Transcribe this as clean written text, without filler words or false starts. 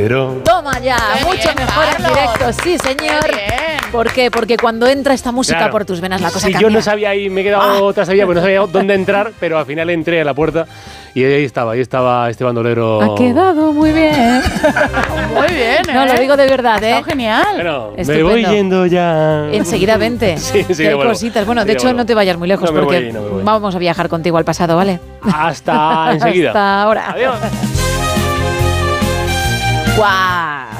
bandolero. Toma ya, mucho mejor en directo, sí señor. ¿Por qué? Porque cuando entra esta música por tus venas la cosa cambia. Yo no sabía ahí, me he quedado otra sabía, pues no sabía dónde entrar, pero al final entré a la puerta y ahí estaba este bandolero. Ha quedado muy bien. Muy bien, No, lo digo de verdad, Está genial. Bueno, Estupendo. me voy yendo ya. Enseguida vente. Sí, Que hay cositas. Bueno, de hecho no te vayas muy lejos No me porque voy. vamos a viajar contigo al pasado, ¿vale? Hasta enseguida. Hasta ahora. Adiós. ¡Guau!